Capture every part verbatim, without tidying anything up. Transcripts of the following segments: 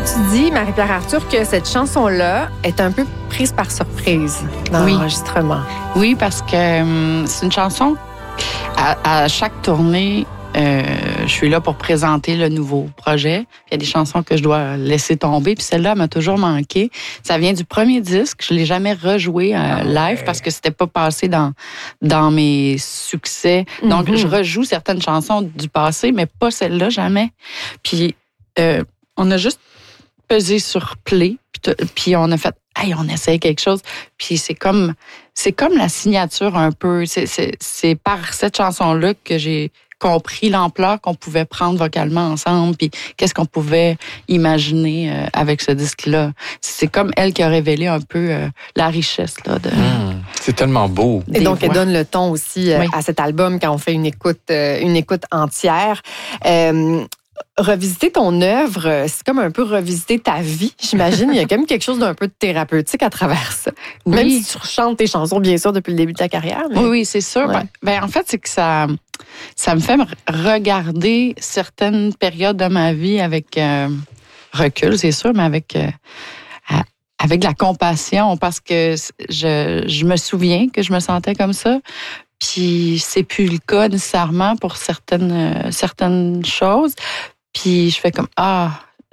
tu dis, Marie-Pierre Arthur, que cette chanson-là est un peu prise par surprise dans oui. l'enregistrement. Oui, parce que hum, c'est une chanson, à, à chaque tournée, euh, je suis là pour présenter le nouveau projet. Il y a des chansons que je dois laisser tomber, puis celle-là m'a toujours manqué. Ça vient du premier disque. Je l'ai jamais rejoué euh, live parce que c'était pas passé dans dans mes succès. Donc, mm-hmm. je rejoue certaines chansons du passé, mais pas celle-là, jamais. Puis, euh, on a juste pesé sur play, puis, puis on a fait, hey, on essaye quelque chose. Puis c'est comme, c'est comme la signature un peu. C'est, c'est, c'est par cette chanson-là que j'ai compris l'ampleur qu'on pouvait prendre vocalement ensemble, puis qu'est-ce qu'on pouvait imaginer euh, avec ce disque-là. C'est comme elle qui a révélé un peu euh, la richesse là. De, mmh, c'est tellement beau. Et donc voix. Elle donne le ton aussi euh, oui. à cet album quand on fait une écoute, euh, une écoute entière. Euh, Revisiter ton œuvre, c'est comme un peu revisiter ta vie, j'imagine. Il y a quand même quelque chose d'un peu thérapeutique à travers ça. Oui. Même si tu chantes tes chansons, bien sûr, depuis le début de ta carrière. Mais... Oui, oui, c'est sûr. Ouais. Ben, ben, en fait, c'est que ça, ça me fait regarder certaines périodes de ma vie avec euh, recul, c'est sûr, mais avec, euh, avec de la compassion, parce que je, je me souviens que je me sentais comme ça. Puis c'est plus le cas nécessairement pour certaines euh, certaines choses. Puis je fais comme ah,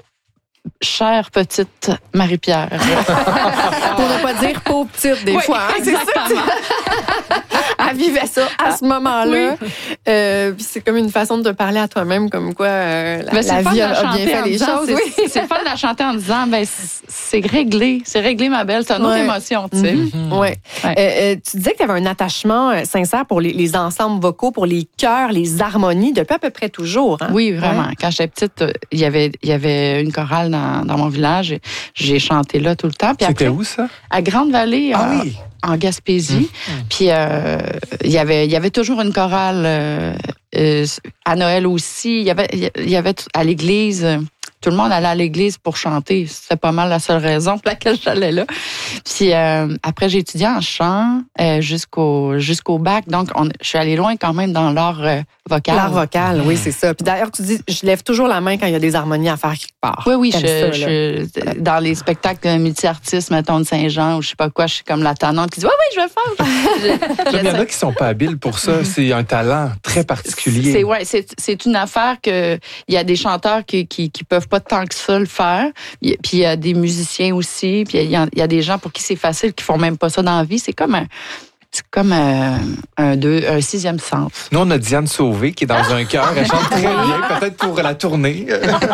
chère petite Marie-Pierre. Pour ne pas dire pauvre petite des oui, fois. Hein, c'est ça. Elle vivait ça à ce moment-là. Oui. Euh, puis c'est comme une façon de te parler à toi-même, comme quoi euh, la, la vie a, a bien fait les disant, choses. C'est, oui. c'est fun de la chanter en disant ben c'est réglé, c'est réglé ma belle, c'est une autre ouais. émotion, tu sais. Mm-hmm. Ouais. ouais. Euh, tu disais que tu avais un attachement sincère pour les, les ensembles vocaux, pour les chœurs, les harmonies depuis à peu près toujours. Hein? Oui, vraiment. Ouais. Quand j'étais petite, il y avait il y avait une chorale dans, dans mon village. Et j'ai chanté là tout le temps. Puis C'était après, où ça? À Grande-Vallée. Ah euh, oui. En Gaspésie. Mmh. Puis euh, il y avait il y avait toujours une chorale euh, euh, à Noël aussi. Il y avait il y avait à l'église. Tout le monde allait à l'église pour chanter. C'était pas mal la seule raison pour laquelle j'allais là. Puis euh, après, j'ai étudié en chant euh, jusqu'au jusqu'au bac. Donc, on, je suis allée loin quand même dans l'art euh, vocal. L'art vocal, oui, c'est ça. Puis d'ailleurs, tu dis, je lève toujours la main quand il y a des harmonies à faire quelque part. Oui, oui. Je, ça, je, dans les spectacles multi-artistes, mettons, de Saint-Jean ou je sais pas quoi, je suis comme la tannante qui dit, oui, oui, je vais faire. je, il y en a qui sont pas habiles pour ça. C'est un talent très particulier. C'est, ouais, c'est, c'est une affaire que il y a des chanteurs qui, qui, qui peuvent pas tant que ça le faire. Puis il y a des musiciens aussi. Puis il y a, il y a des gens pour qui c'est facile, qui font même pas ça dans la vie. C'est comme un, c'est comme un, un, deux, un sixième sens. Nous, on a Diane Sauvé qui est dans un chœur. Elle chante très bien, peut-être pour la tournée.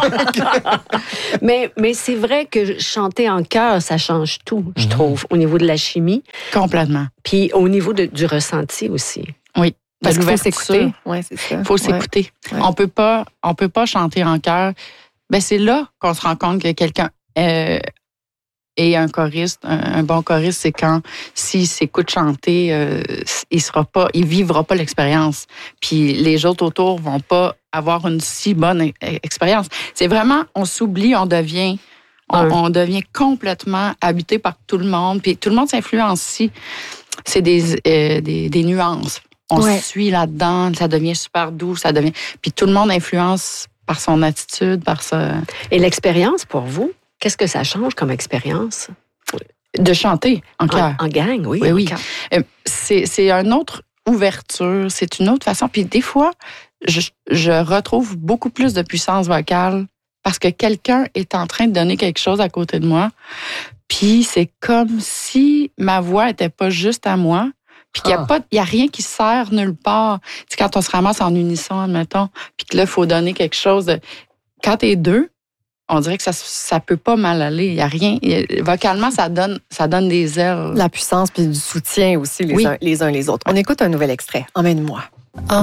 mais, mais c'est vrai que chanter en chœur, ça change tout, je trouve, au niveau de la chimie. Complètement. Puis au niveau de, du ressenti aussi. Oui. Parce qu'il faut s'écouter. Ouais, c'est ça. Il faut s'écouter. Ouais. On peut pas, on peut pas chanter en chœur. Ben c'est là qu'on se rend compte que quelqu'un euh, est un choriste, un, un bon choriste, c'est quand s'il s'écoute chanter, euh, il sera pas, il vivra pas l'expérience. Puis les autres autour vont pas avoir une si bonne expérience. C'est vraiment, on s'oublie, on devient, on, on devient complètement habité par tout le monde. Puis tout le monde s'influence si c'est des, euh, des, des nuances. On ouais. se suit là-dedans, ça devient super doux, ça devient. Puis tout le monde influence par son attitude, par ça. Et l'expérience pour vous, qu'est-ce que ça change comme expérience? De chanter en chœur. En, en gang, oui. Oui, oui. Euh, c'est, c'est une autre ouverture, c'est une autre façon. Puis des fois, je, je retrouve beaucoup plus de puissance vocale parce que quelqu'un est en train de donner quelque chose à côté de moi. Puis c'est comme si ma voix était pas juste à moi. Puis qu'il n'y a, ah. a rien qui sert nulle part. Tu sais, quand on se ramasse en unisson, admettons, puis que là, il faut donner quelque chose. De... Quand t'es deux, on dirait que ça ça peut pas mal aller. Il y a rien. Vocalement, ça donne, ça donne des ailes. La puissance puis du soutien aussi les, oui. uns, les uns les autres. On écoute un nouvel extrait. Emmène-moi.